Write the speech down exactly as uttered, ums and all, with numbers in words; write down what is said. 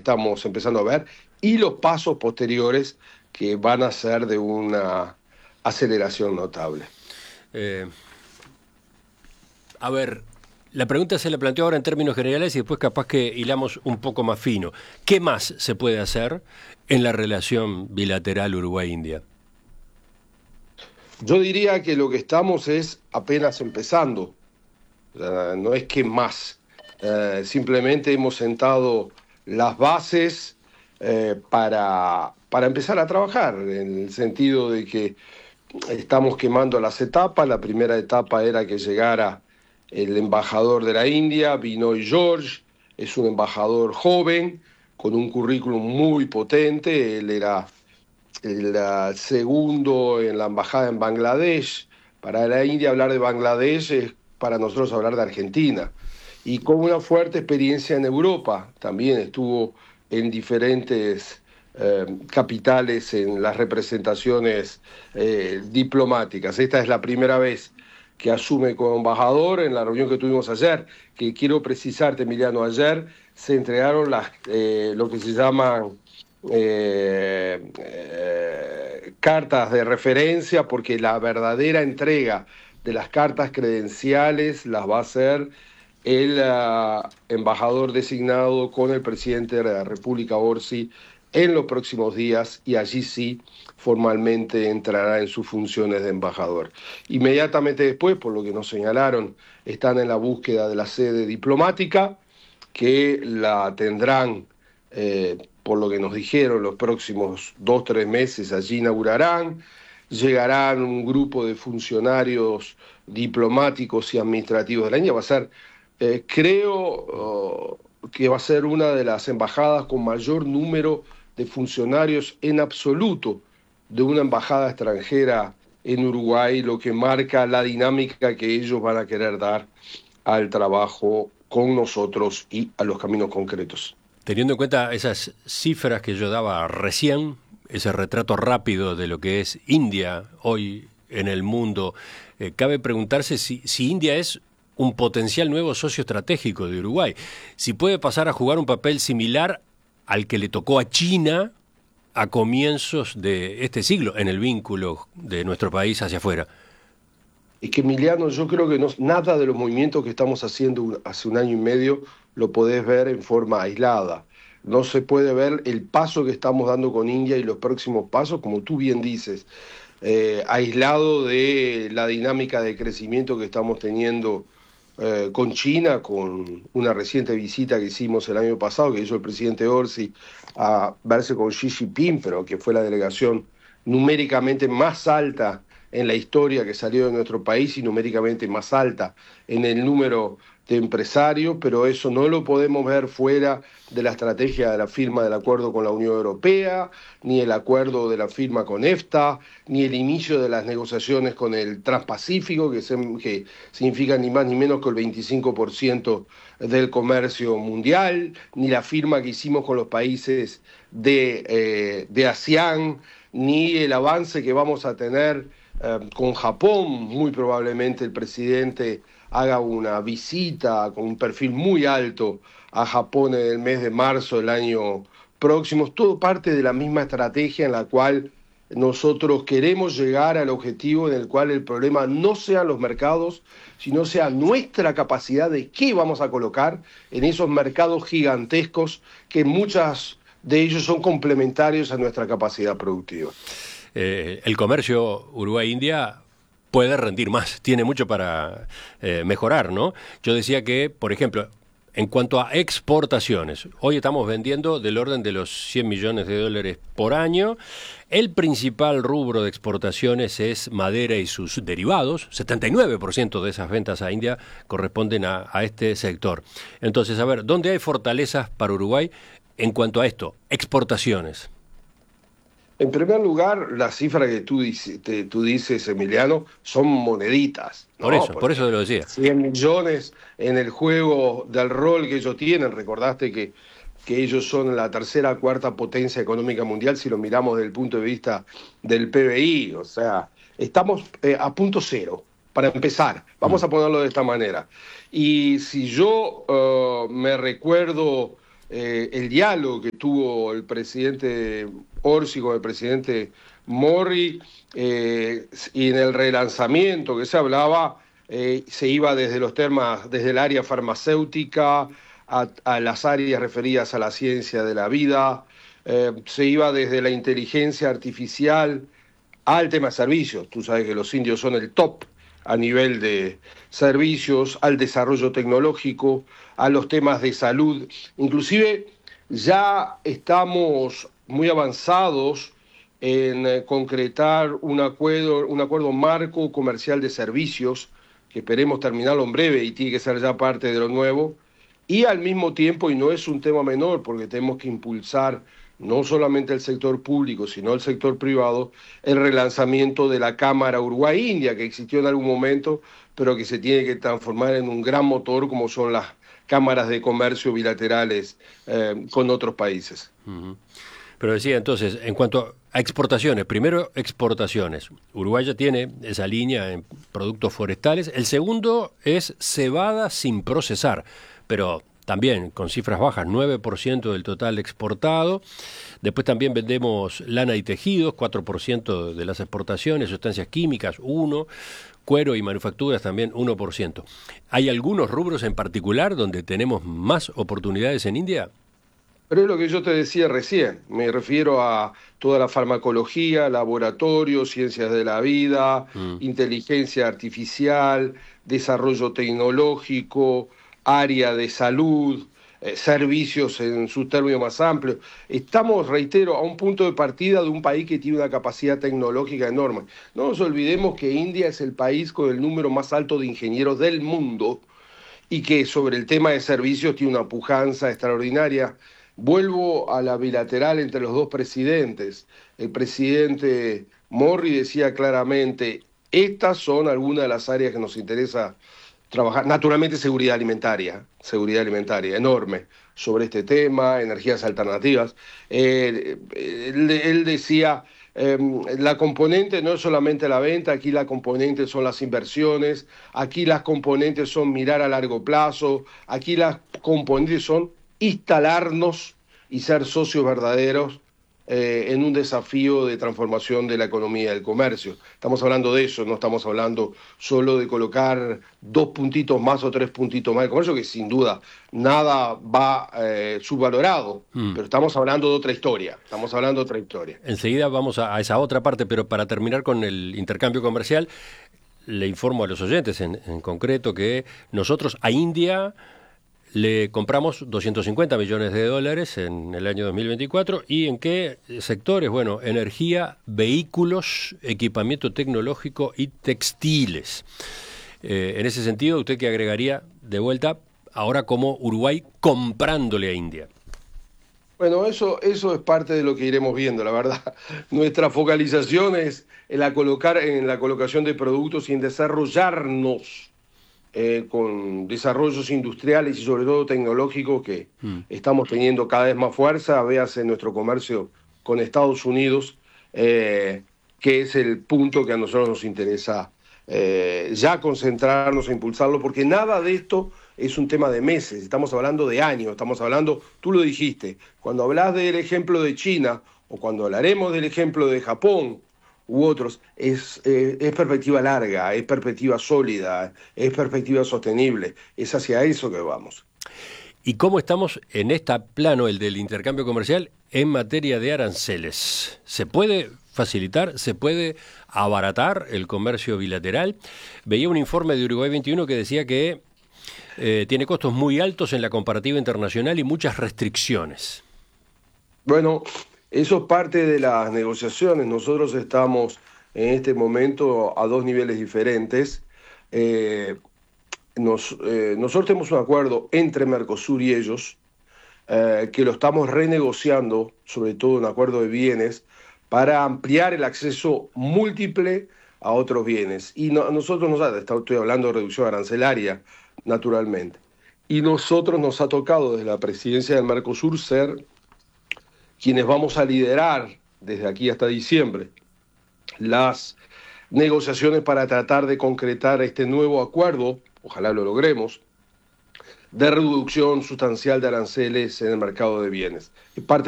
estamos empezando a ver, y los pasos posteriores que van a ser de una aceleración notable. Eh, a ver, la pregunta se la planteo ahora en términos generales y después capaz que hilamos un poco más fino. ¿Qué más se puede hacer en la relación bilateral Uruguay-India? Yo diría que lo que estamos es apenas empezando. Uh, no es que más. Uh, simplemente hemos sentado las bases uh, para, para empezar a trabajar, en el sentido de que estamos quemando las etapas. La primera etapa era que llegara el embajador de la India, Binoy George. Es un embajador joven, con un currículum muy potente. Él era el uh, segundo en la embajada en Bangladesh. Para la India hablar de Bangladesh es para nosotros hablar de Argentina. Y con una fuerte experiencia en Europa. También estuvo en diferentes eh, capitales en las representaciones eh, diplomáticas. Esta es la primera vez que asume como embajador. En la reunión que tuvimos ayer, que quiero precisarte, Emiliano, ayer se entregaron las, eh, lo que se llaman eh, eh, cartas de referencia, porque la verdadera entrega de las cartas credenciales las va a hacer el uh, embajador designado con el presidente de la República, Orsi, en los próximos días, y allí sí formalmente entrará en sus funciones de embajador. Inmediatamente después, por lo que nos señalaron, están en la búsqueda de la sede diplomática, que la tendrán, eh, por lo que nos dijeron, los próximos dos, tres meses allí inaugurarán. Llegarán un grupo de funcionarios diplomáticos y administrativos de la India. Va a ser, eh, creo, uh, que va a ser una de las embajadas con mayor número de funcionarios en absoluto de una embajada extranjera en Uruguay, lo que marca la dinámica que ellos van a querer dar al trabajo con nosotros y a los caminos concretos. Teniendo en cuenta esas cifras que yo daba recién, ese retrato rápido de lo que es India hoy en el mundo, eh, cabe preguntarse si, si India es un potencial nuevo socio estratégico de Uruguay, si puede pasar a jugar un papel similar al que le tocó a China a comienzos de este siglo en el vínculo de nuestro país hacia afuera. Es que, Emiliano, yo creo que no, nada de los movimientos que estamos haciendo hace un año y medio lo podés ver en forma aislada. No se puede ver el paso que estamos dando con India y los próximos pasos, como tú bien dices, eh, aislado de la dinámica de crecimiento que estamos teniendo eh, con China, con una reciente visita que hicimos el año pasado, que hizo el presidente Orsi a verse con Xi Jinping, pero que fue la delegación numéricamente más alta en la historia que salió de nuestro país y numéricamente más alta en el número de empresarios, pero eso no lo podemos ver fuera de la estrategia de la firma del acuerdo con la Unión Europea, ni el acuerdo de la firma con EFTA, ni el inicio de las negociaciones con el Transpacífico, que, se, que significa ni más ni menos que el veinticinco por ciento del comercio mundial, ni la firma que hicimos con los países de, eh, de ASEAN, ni el avance que vamos a tener eh, con Japón. Muy probablemente el presidente haga una visita con un perfil muy alto a Japón en el mes de marzo del año próximo. Es todo parte de la misma estrategia en la cual nosotros queremos llegar al objetivo en el cual el problema no sean los mercados, sino sea nuestra capacidad de qué vamos a colocar en esos mercados gigantescos que muchas de ellos son complementarios a nuestra capacidad productiva. Eh, el comercio Uruguay-India puede rendir más, tiene mucho para eh, mejorar, ¿no? Yo decía que, por ejemplo, en cuanto a exportaciones, hoy estamos vendiendo del orden de los cien millones de dólares por año. El principal rubro de exportaciones es madera y sus derivados. setenta y nueve por ciento de esas ventas a India corresponden a, a este sector. Entonces, a ver, ¿dónde hay fortalezas para Uruguay en cuanto a esto? Exportaciones. En primer lugar, las cifras que tú dices, te, tú dices, Emiliano, son moneditas, ¿no? Por eso, Porque por eso te lo decía. cien millones en el juego del rol que ellos tienen. Recordaste que, que ellos son la tercera cuarta potencia económica mundial si lo miramos desde el punto de vista del P B I. O sea, estamos eh, a punto cero, para empezar. Vamos mm. a ponerlo de esta manera. Y si yo uh, me recuerdo eh, el diálogo que tuvo el presidente Orsi con el presidente Mori, eh, y en el relanzamiento que se hablaba, eh, se iba desde los temas, desde el área farmacéutica a, a las áreas referidas a la ciencia de la vida, eh, se iba desde la inteligencia artificial al tema de servicios. Tú sabes que los indios son el top a nivel de servicios, al desarrollo tecnológico, a los temas de salud. Inclusive ya estamos muy avanzados en eh, concretar un acuerdo, un acuerdo marco comercial de servicios, que esperemos terminarlo en breve y tiene que ser ya parte de lo nuevo, y al mismo tiempo, y no es un tema menor, porque tenemos que impulsar no solamente el sector público, sino el sector privado, el relanzamiento de la Cámara Uruguay-India, que existió en algún momento, pero que se tiene que transformar en un gran motor, como son las cámaras de comercio bilaterales eh, con otros países. Uh-huh. Pero decía entonces, en cuanto a exportaciones, primero exportaciones. Uruguay ya tiene esa línea en productos forestales. El segundo es cebada sin procesar, pero también con cifras bajas, nueve por ciento del total exportado. Después también vendemos lana y tejidos, cuatro por ciento de las exportaciones, sustancias químicas, uno por ciento, cuero y manufacturas también, uno por ciento. ¿Hay algunos rubros en particular donde tenemos más oportunidades en India? Pero es lo que yo te decía recién, me refiero a toda la farmacología, laboratorios, ciencias de la vida, mm. inteligencia artificial, desarrollo tecnológico, área de salud, eh, servicios en su término más amplio. Estamos, reitero, a un punto de partida de un país que tiene una capacidad tecnológica enorme. No nos olvidemos que India es el país con el número más alto de ingenieros del mundo y que sobre el tema de servicios tiene una pujanza extraordinaria. Vuelvo a la bilateral entre los dos presidentes. El presidente Mori decía claramente, estas son algunas de las áreas que nos interesa trabajar. Naturalmente seguridad alimentaria, seguridad alimentaria enorme sobre este tema, energías alternativas. Eh, él, él decía, eh, la componente no es solamente la venta, aquí la componente son las inversiones, aquí las componentes son mirar a largo plazo, aquí las componentes son instalarnos y ser socios verdaderos eh, en un desafío de transformación de la economía y del comercio. Estamos hablando de eso, no estamos hablando solo de colocar dos puntitos más o tres puntitos más de comercio, que sin duda nada va eh, subvalorado, mm. pero estamos hablando de otra historia, estamos hablando de otra historia. Enseguida vamos a, a esa otra parte, pero para terminar con el intercambio comercial, le informo a los oyentes en, en concreto que nosotros a India le compramos doscientos cincuenta millones de dólares en el año dos mil veinticuatro. ¿Y en qué sectores? Bueno, energía, vehículos, equipamiento tecnológico y textiles. Eh, en ese sentido, ¿usted qué agregaría de vuelta ahora como Uruguay comprándole a India? Bueno, eso, eso es parte de lo que iremos viendo, la verdad. Nuestra focalización es en la, colocar, en la colocación de productos y en desarrollarnos Eh, con desarrollos industriales y sobre todo tecnológicos que mm. estamos teniendo cada vez más fuerza. Véase nuestro comercio con Estados Unidos, eh, que es el punto que a nosotros nos interesa eh, ya concentrarnos e impulsarlo, porque nada de esto es un tema de meses, estamos hablando de años, estamos hablando, tú lo dijiste, cuando hablas del ejemplo de China o cuando hablaremos del ejemplo de Japón u otros, es, eh, es perspectiva larga, es perspectiva sólida, es perspectiva sostenible, es hacia eso que vamos. ¿Y cómo estamos en este plano, el del intercambio comercial, en materia de aranceles? ¿Se puede facilitar, se puede abaratar el comercio bilateral? Veía un informe de Uruguay veintiuno que decía que eh, tiene costos muy altos en la comparativa internacional y muchas restricciones. Bueno, eso es parte de las negociaciones. Nosotros estamos en este momento a dos niveles diferentes. Eh, nos, eh, nosotros tenemos un acuerdo entre Mercosur y ellos, eh, que lo estamos renegociando, sobre todo un acuerdo de bienes, para ampliar el acceso múltiple a otros bienes. Y no, nosotros nos ha, estoy hablando de reducción arancelaria, naturalmente. Y nosotros nos ha tocado desde la presidencia del Mercosur ser quienes vamos a liderar desde aquí hasta diciembre las negociaciones para tratar de concretar este nuevo acuerdo, ojalá lo logremos, de reducción sustancial de aranceles en el mercado de bienes. Es parte